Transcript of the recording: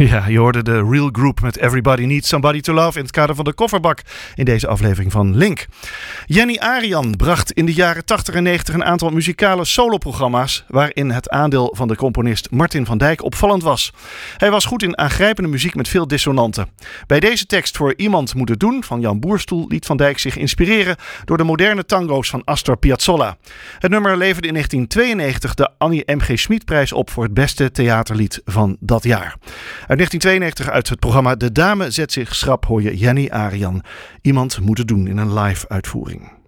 Ja, je hoorde de Real Group met Everybody Needs Somebody to Love in het kader van de kofferbak in deze aflevering van Link. Jenny Arian bracht in de jaren 80 en 90 een aantal muzikale soloprogramma's waarin het aandeel van de componist Martin van Dijk opvallend was. Hij was goed in aangrijpende muziek met veel dissonanten. Bij deze tekst voor Iemand moet het doen van Jan Boerstoel liet Van Dijk zich inspireren door de moderne tango's van Astor Piazzolla. Het nummer leverde in 1992 de Annie M.G. Schmidprijs op voor het beste theaterlied van dat jaar. Uit 1992 uit het programma De Dame zet zich schrap hoor je Jenny Arian. Iemand moet het doen in een live uitvoering.